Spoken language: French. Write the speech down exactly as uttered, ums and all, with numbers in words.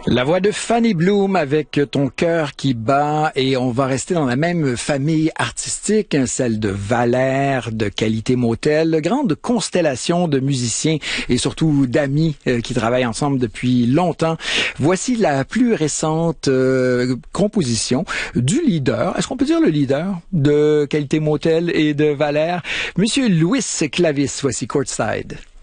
La voix de Fanny Bloom avec Ton cœur qui bat, et on va rester dans la même famille artistique, celle de Valère, de Qualité Motel, grande constellation de musiciens et surtout d'amis euh, qui travaillent ensemble depuis longtemps. Voici la plus récente euh, composition du leader, est-ce qu'on peut dire le leader de Qualité Motel et de Valère, Monsieur Louis Clavis, voici Courtside.